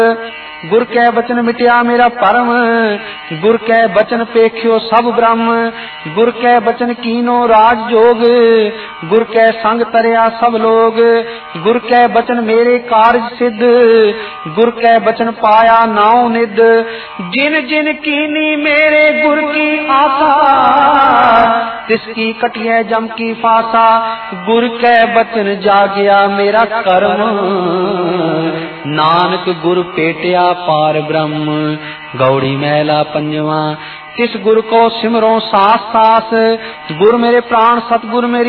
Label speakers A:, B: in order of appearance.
A: गुर कै बचन मिटया मेरा परम, गुर कै बचन पेख्यो सब ब्रह्म, गुर कै बचन कीनो राज जोग, गुर कै संग तरया सब लोग, गुर कै बचन मेरे कारज सिद्ध, गुर कै बचन पाया नाउ निध। जिन जिन कीनी मेरे गुर की आशा, तिसकी कटिया जम की फासा, गुर कै बचन जागया मेरा कर्म, नानक गुर पेटिया पार ब्रह्म। गौड़ी महला पंजवा। तिस गुर को सिमरो सास सास, गुर मेरे प्राण सतगुर मेरी